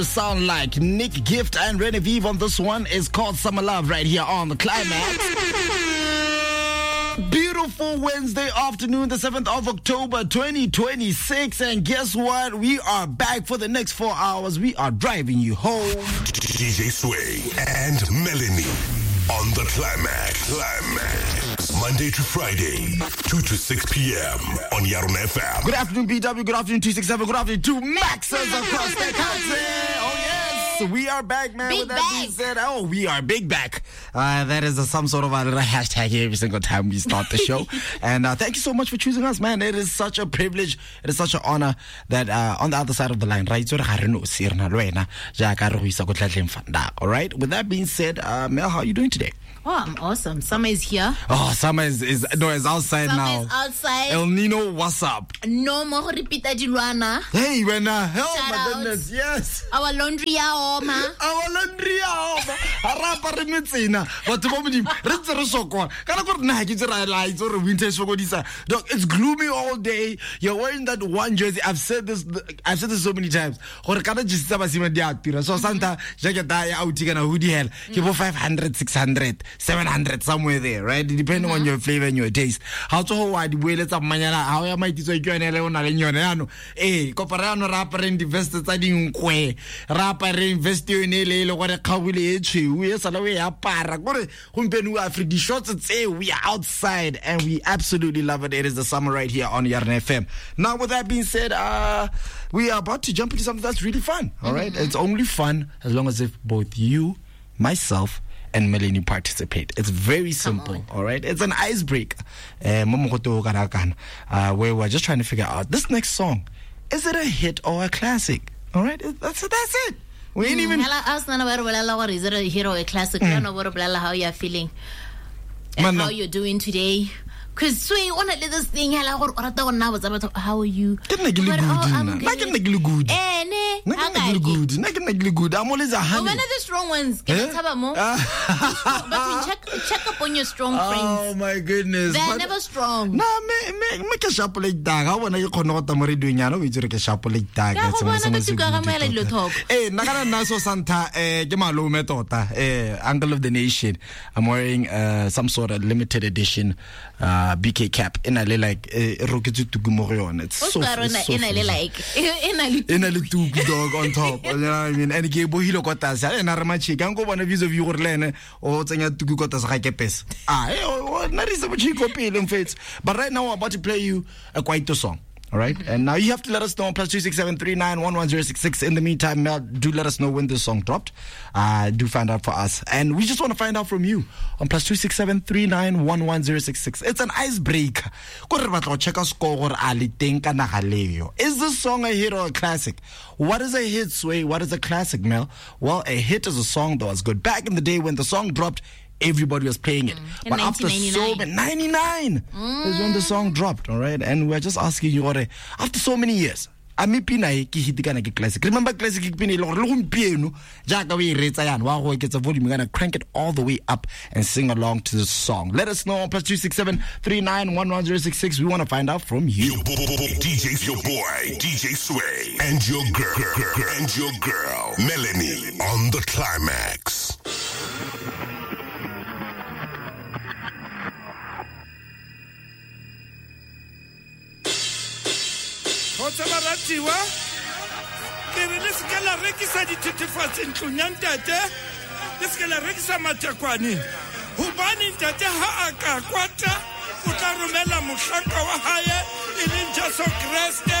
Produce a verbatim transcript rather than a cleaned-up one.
Sound like Nick Gift and Renevive on this one is called Summer Love right here on the Climax. Beautiful Wednesday afternoon, the seventh of October twenty twenty-six, and guess what? We are back for the next four hours. We are driving you home. D J Sway and Melanie on the Climax. Climax. Monday to Friday, two to six p.m. on Yaron F M. Good afternoon, B W. Good afternoon, two sixty-seven. Good afternoon to Maxes across the country. Oh, yes. We are back, man. Big With that back. being said, oh, we are big back. Uh, that is a, some sort of a little hashtag every single time we start the show. And uh, thank you so much for choosing us, man. It is such a privilege. It is such an honor that uh, on the other side of the line, right? All right. With that being said, uh, Mel, how are you doing today? Oh, I'm awesome. Summer is here. Oh, summer is, is no, it's outside Summer now. is outside. El Nino, what's up? No more repeat Dilwana. Hey, when uh, hell, Shout my out. goodness, yes. Our laundry oma. Our laundry oma. Harapa re metsena. Batho ba modimo re ntse re sokwa. Kana go nna ke tsira lights or winter sokodisa. Dog, it's gloomy all day. You're wearing that one jersey. I've said this I've said this so many times. Gore kana jisitsa ba sima dia tira. So Santa jacket ya outi kana hoodie hell. Ke bo five hundred, six hundred, seven hundred somewhere there, right? Depending mm-hmm. on your flavor and your taste. How to ho wa di boeletsa manyana how ya maititso ikwane le ona le nyone yano. Eh, koparano rapa re invest tsa dinkwe. Rapa re invest yone le le gore khabule e tshweu e sala we ya para. Gore gompenu Afri di shots tse we are outside and we absolutely love it. It is the summer right here on Yaron F M. Now with that being said, uh we are about to jump into something that's really fun. All right? Mm-hmm. It's only fun as long as if both you, myself, and Melanie participate. It's very simple, all right? It's an icebreaker. Uh, uh, where we're just trying to figure out this next song. Is it a hit or a classic? All right? That's, that's it. We ain't even... Is it a hit or a classic? I don't know how you're feeling and how you're doing today. Because so you want to let this thing how are you? I'm good. Eh, ne. I'm good. I'm always a honey. One of the strong ones. Can you tell more? But check check up on your strong friends. Oh my goodness. They're never strong. No, me me me ke sharp like that. I want to go no ta more doing yana we dire ke sharp like that. Eh, nakana naso Santa eh ke malume tota. Eh, Uncle of the Nation. I'm wearing uh, some sort of limited edition uh, B K cap in a like roketsu tugumorion. It's so in a like in a in a little dog on top. You know what I mean? And ke bo hilo kota sa na re machika ngo bona vis of you gore lene o tsenya tuku kota sa ga ke pesa. Ah, eh na re se bochiko pele mfetsi. But right now I'm about to play you a Kwaito song. All right, mm-hmm. And now you have to let us know on plus two six seven three nine one one zero six six. In the meantime, Mel, do let us know when this song dropped. Uh, do find out for us, and we just want to find out from you on plus two six seven three nine one one zero six six. It's an icebreaker. Check our score. Is this song a hit or a classic? What is a hit, Sway? What is a classic, Mel? Well, a hit is a song that was good back in the day when the song dropped. Everybody was playing it. Mm. But after so many, ninety-nine mm. is when the song dropped, all right? And we're just asking you, after so many years, Amipina ki hitikana ki classic. Remember classic ki pini lo lo mpieno jaka we retsa yana wa go get the volume, we're going to crank it all the way up and sing along to the song. Let us know on plus two six seven three nine one one zero six six. We want to find out from you. Your boy, D J, your boy, D J Sway, and your girl, girl, girl, and your girl, Melanie on the Climax. What's about that, Tiwa? Let's get a rekisa di titifatsi ntlong ntate. Let's get a rekisa matakwani. Hubani ntate ha akakwata. O tla romela mohlaka wa hae e leng Jesu Kriste.